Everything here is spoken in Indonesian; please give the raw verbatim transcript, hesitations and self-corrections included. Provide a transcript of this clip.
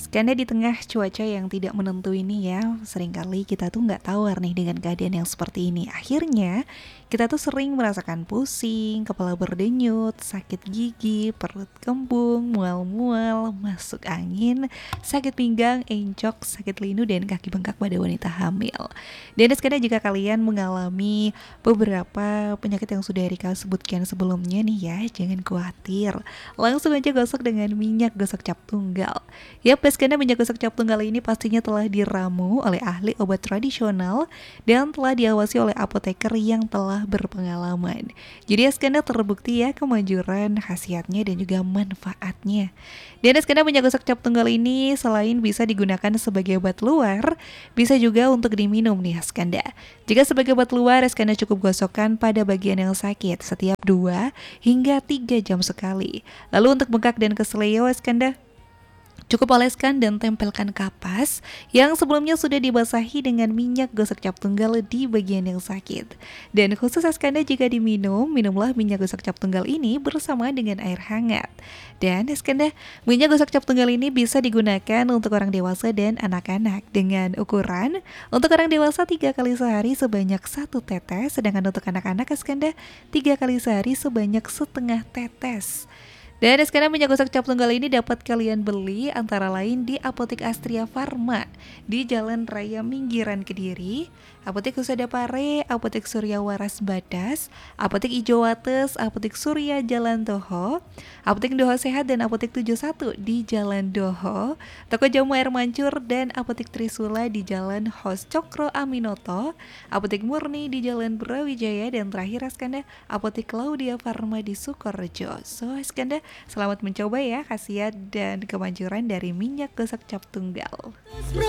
Karena di tengah cuaca yang tidak menentu ini ya, seringkali kita tuh nggak tawar nih dengan keadaan yang seperti ini. Akhirnya kita tuh sering merasakan pusing, kepala berdenyut, sakit gigi, perut kembung, mual-mual, masuk angin, sakit pinggang, encok, sakit linu, dan kaki bengkak pada wanita hamil. Dan sekarang jika kalian mengalami beberapa penyakit yang sudah Erika sebutkan sebelumnya nih ya, jangan khawatir. Langsung aja gosok dengan minyak gosok cap tunggal. Yap, karena minyak gosok cap tunggal ini pastinya telah diramu oleh ahli obat tradisional dan telah diawasi oleh apoteker yang telah berpengalaman. Jadi Askanda terbukti ya kemanjuran, khasiatnya dan juga manfaatnya. Dan Askanda minyak gosok cap tunggal ini selain bisa digunakan sebagai obat luar, bisa juga untuk diminum nih Askanda. Jika sebagai obat luar, Askanda cukup gosokkan pada bagian yang sakit setiap dua hingga tiga jam sekali. Lalu untuk bengkak dan keseleo Askanda cukup oleskan dan tempelkan kapas yang sebelumnya sudah dibasahi dengan minyak gosok cap tunggal di bagian yang sakit. Dan khusus Askanda jika diminum, minumlah minyak gosok cap tunggal ini bersama dengan air hangat. Dan Askanda, minyak gosok cap tunggal ini bisa digunakan untuk orang dewasa dan anak-anak dengan ukuran untuk orang dewasa tiga kali sehari sebanyak satu tetes, sedangkan untuk anak-anak Askanda tiga kali sehari sebanyak setengah tetes. Dan sekarang minyak gosok cap tunggal ini dapat kalian beli antara lain di Apotek Astria Farma di Jalan Raya Minggiran Kediri, Apotek Husada Pare, Apotek Surya Waras Badas, Apotek Ijo Wates, Apotek Surya Jalan Doho, Apotek Doho Sehat dan Apotek tujuh puluh satu di Jalan Doho, Toko Jamu Air Mancur dan Apotek Trisula di Jalan Hos Cokro Aminoto, Apotek Murni di Jalan Brawijaya, dan terakhir Askanda Apotek Claudia Farma di Sukorejo. So Askanda, selamat mencoba ya khasiat dan kemanjuran dari minyak gosok cap tunggal.